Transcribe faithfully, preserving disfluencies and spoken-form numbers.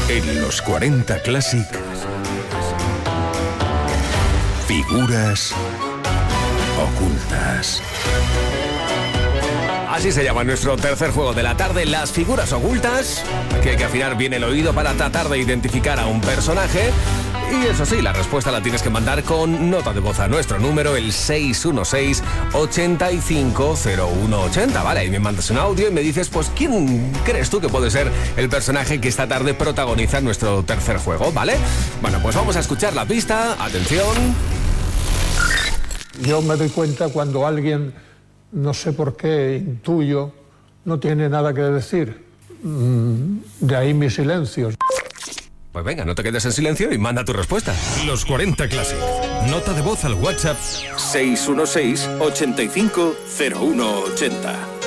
En los cuarenta Classic, figuras ocultas. Así se llama nuestro tercer juego de la tarde, las figuras ocultas, que hay que afinar bien el oído para tratar de identificar a un personaje. Y eso sí, la respuesta la tienes que mandar con nota de voz a nuestro número, el seis uno seis, ocho cinco cero uno ocho cero, ¿vale? Ahí me mandas un audio y me dices, pues, ¿quién crees tú que puede ser el personaje que esta tarde protagoniza nuestro tercer juego, ¿vale? Bueno, pues vamos a escuchar la pista, atención. Yo me doy cuenta cuando alguien, no sé por qué, intuyo, no tiene nada que decir. De ahí mis silencios. Pues venga, no te quedes en silencio y manda tu respuesta. Los cuarenta Classic. Nota de voz al WhatsApp seis uno seis, ocho cinco cero uno ocho cero.